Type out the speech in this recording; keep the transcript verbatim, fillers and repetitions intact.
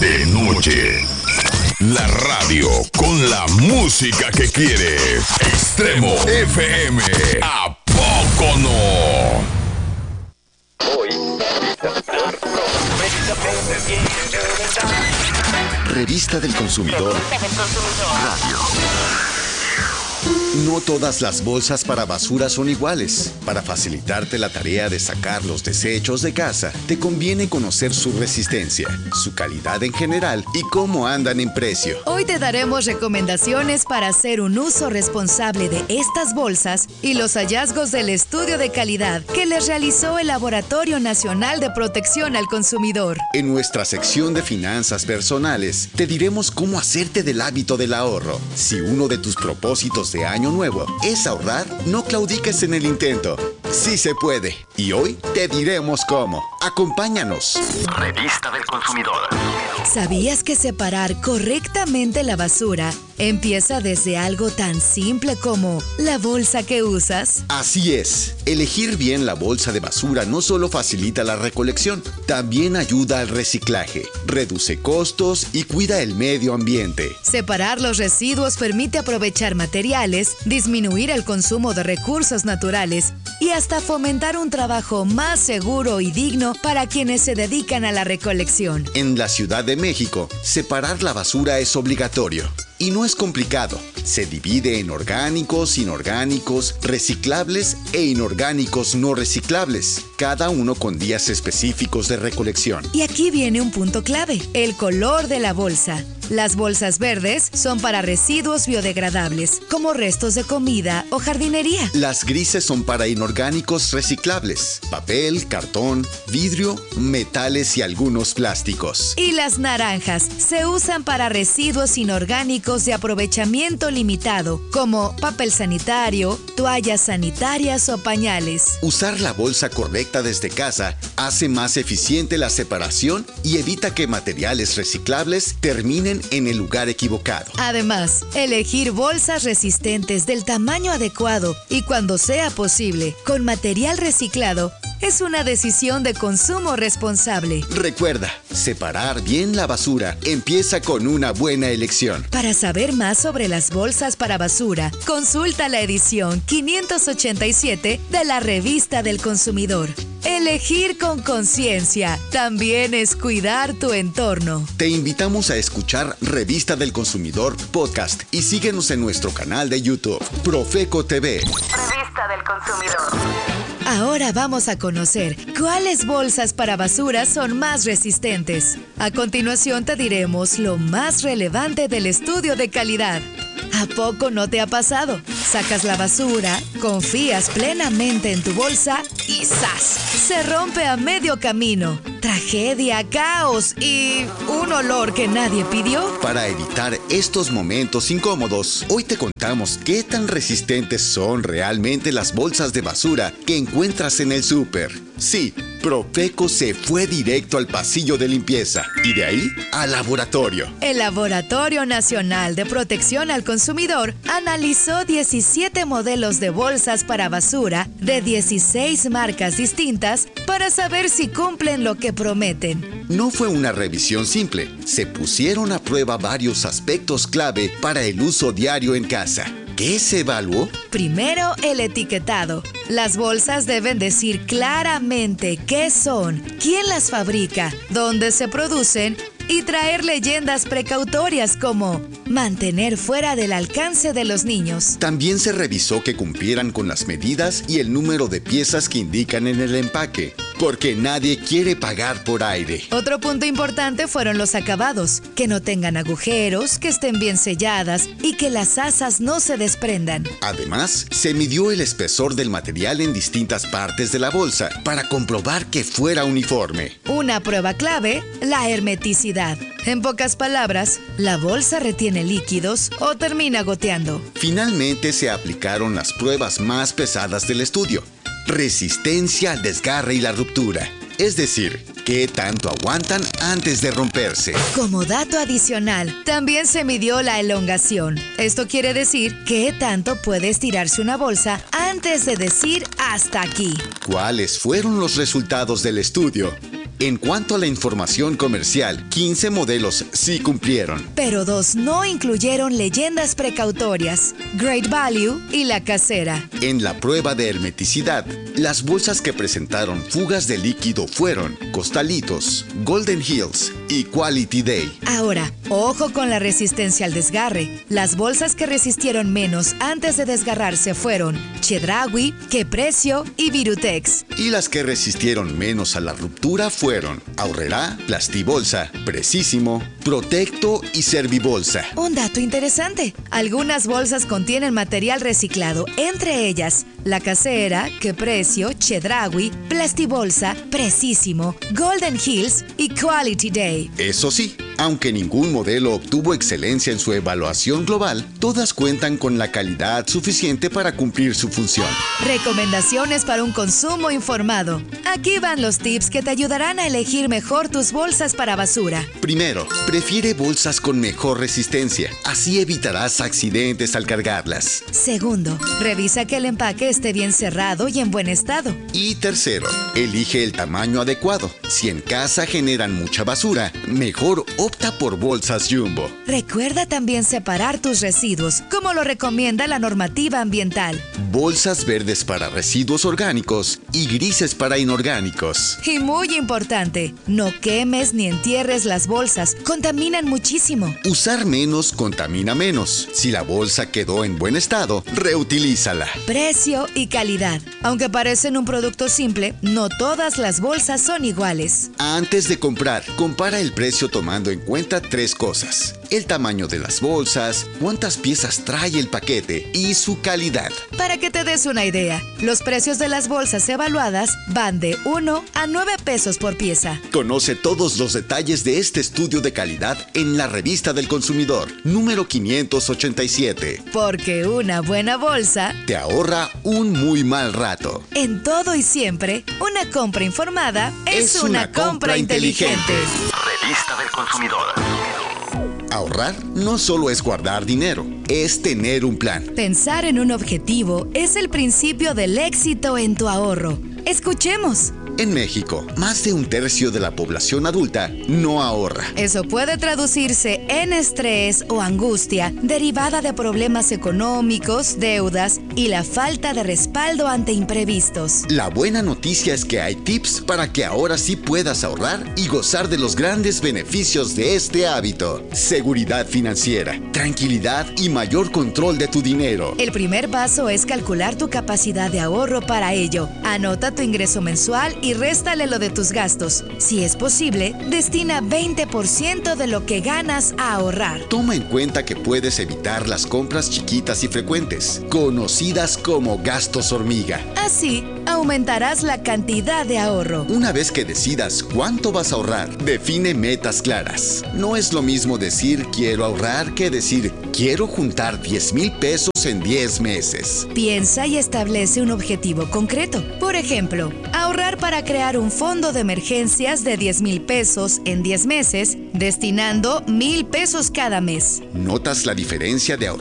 de noche. La radio con la música que quieres. Extremo F M. ¿A poco no? Hoy. Revista del Consumidor. Radio. No todas las bolsas para basura son iguales. Para facilitarte la tarea de sacar los desechos de casa, te conviene conocer su resistencia, su calidad en general y cómo andan en precio. Hoy te daremos recomendaciones para hacer un uso responsable de estas bolsas y los hallazgos del estudio de calidad que les realizó el Laboratorio Nacional de Protección al Consumidor. En nuestra sección de finanzas personales, te diremos cómo hacerte del hábito del ahorro. Si uno de tus propósitos de año nuevo es ahorrar, no claudiques en el intento. Sí se puede. Y hoy te diremos cómo. Acompáñanos. Revista del Consumidor. ¿Sabías que separar correctamente la basura empieza desde algo tan simple como la bolsa que usas? Así es. Elegir bien la bolsa de basura no solo facilita la recolección, también ayuda al reciclaje, reduce costos y cuida el medio ambiente. Separar los residuos permite aprovechar materiales, disminuir el consumo de recursos naturales y hasta fomentar un trabajo más seguro y digno para quienes se dedican a la recolección. En la Ciudad de México, separar la basura es obligatorio. Y no es complicado. Se divide en orgánicos, inorgánicos, reciclables e inorgánicos no reciclables, cada uno con días específicos de recolección. Y aquí viene un punto clave, el color de la bolsa. Las bolsas verdes son para residuos biodegradables, como restos de comida o jardinería. Las grises son para inorgánicos reciclables, papel, cartón, vidrio, metales y algunos plásticos. Y las naranjas se usan para residuos inorgánicos de aprovechamiento limitado, como papel sanitario, toallas sanitarias o pañales. Usar la bolsa correcta desde casa hace más eficiente la separación y evita que materiales reciclables terminen en el lugar equivocado. Además, elegir bolsas resistentes del tamaño adecuado y cuando sea posible, con material reciclado, es una decisión de consumo responsable. Recuerda, separar bien la basura empieza con una buena elección. Para saber más sobre las bolsas para basura, consulta la edición quinientos ochenta y siete de la Revista del Consumidor. Elegir con conciencia también es cuidar tu entorno. Te invitamos a escuchar Revista del Consumidor Podcast y síguenos en nuestro canal de YouTube, Profeco T V. Revista del Consumidor. Ahora vamos a conocer cuáles bolsas para basura son más resistentes. A continuación te diremos lo más relevante del estudio de calidad. ¿A poco no te ha pasado? Sacas la basura, confías plenamente en tu bolsa y ¡zas! Se rompe a medio camino. Tragedia, caos y un olor que nadie pidió. Para evitar estos momentos incómodos, hoy te contamos qué tan resistentes son realmente las bolsas de basura que encuentras en el súper. Sí, Profeco se fue directo al pasillo de limpieza y de ahí al laboratorio. El Laboratorio Nacional de Protección al Consumidor analizó diecisiete modelos de bolsas para basura de dieciséis marcas distintas para saber si cumplen lo que prometen. No fue una revisión simple, se pusieron a prueba varios aspectos clave para el uso diario en casa. ¿Qué se evaluó? Primero, el etiquetado. Las bolsas deben decir claramente qué son, quién las fabrica, dónde se producen y traer leyendas precautorias como mantener fuera del alcance de los niños. También se revisó que cumplieran con las medidas y el número de piezas que indican en el empaque, porque nadie quiere pagar por aire. Otro punto importante fueron los acabados, que no tengan agujeros, que estén bien selladas y que las asas no se desprendan. Además, se midió el espesor del material en distintas partes de la bolsa para comprobar que fuera uniforme. Una prueba clave, la hermeticidad. En pocas palabras, la bolsa retiene líquidos o termina goteando. Finalmente se aplicaron las pruebas más pesadas del estudio. Resistencia al desgarre y la ruptura. Es decir, qué tanto aguantan antes de romperse. Como dato adicional, también se midió la elongación. Esto quiere decir qué tanto puede estirarse una bolsa antes de decir hasta aquí. ¿Cuáles fueron los resultados del estudio? En cuanto a la información comercial, quince modelos sí cumplieron. Pero dos no incluyeron leyendas precautorias, Great Value y La Casera. En la prueba de hermeticidad, las bolsas que presentaron fugas de líquido fueron Costalitos, Golden Hills y Quality Day. Ahora, ojo con la resistencia al desgarre. Las bolsas que resistieron menos antes de desgarrarse fueron Chedraui, Qué Precio y Virutex. Y las que resistieron menos a la ruptura fueron Aurrerá, Plastibolsa, Precisimo, Protecto y Servibolsa. Un dato interesante. Algunas bolsas contienen material reciclado, entre ellas La Casera, Qué Precio, Chedraui, Plastibolsa, Precisimo, Golden Hills y Quality Day. Eso sí, aunque ningún modelo obtuvo excelencia en su evaluación global, todas cuentan con la calidad suficiente para cumplir su función. Recomendaciones para un consumo informado. Aquí van los tips que te ayudarán a elegir mejor tus bolsas para basura. Primero, prefiere bolsas con mejor resistencia. Así evitarás accidentes al cargarlas. Segundo, revisa que el empaque esté bien cerrado y en buen estado. Y tercero, elige el tamaño adecuado. Si en casa generan mucha basura, mejor opta por bolsas Jumbo. Recuerda también separar tus residuos, como lo recomienda la normativa ambiental. Bolsas verdes para residuos orgánicos y grises para inorgánicos. Y muy importante, no quemes ni entierres las bolsas, contaminan muchísimo. Usar menos contamina menos. Si la bolsa quedó en buen estado, reutilízala. Precio y calidad. Aunque parecen un producto simple, no todas las bolsas son iguales. Antes de comprar, compara el precio tomando en cuenta tres cosas: el tamaño de las bolsas, cuántas piezas trae el paquete y su calidad. Para que te des una idea, los precios de las bolsas evaluadas van de uno a nueve pesos por pieza. Conoce todos los detalles de este estudio de calidad en la Revista del Consumidor, número quinientos ochenta y siete. Porque una buena bolsa te ahorra un muy mal rato. En todo y siempre, una compra informada es, es una, una compra, compra inteligente. inteligente. Revista del Consumidor. Ahorrar no solo es guardar dinero, es tener un plan. Pensar en un objetivo es el principio del éxito en tu ahorro. Escuchemos. En México, más de un tercio de la población adulta no ahorra. Eso puede traducirse en estrés o angustia derivada de problemas económicos, deudas y la falta de respaldo ante imprevistos. La buena noticia es que hay tips para que ahora sí puedas ahorrar y gozar de los grandes beneficios de este hábito. Seguridad financiera, tranquilidad y mayor control de tu dinero. El primer paso es calcular tu capacidad de ahorro para ello. Anota tu ingreso mensual y réstale lo de tus gastos. Si es posible, destina veinte por ciento de lo que ganas a ahorrar. Toma en cuenta que puedes evitar las compras chiquitas y frecuentes, conocidas como gastos hormiga. Así, aumentarás la cantidad de ahorro. Una vez que decidas cuánto vas a ahorrar, define metas claras. No es lo mismo decir quiero ahorrar que decir quiero juntar diez mil pesos en diez meses. Piensa y establece un objetivo concreto. Por ejemplo, ahorrar para crear un fondo de emergencias de diez mil pesos en diez meses, destinando mil pesos cada mes. ¿Notas la diferencia de ahorrar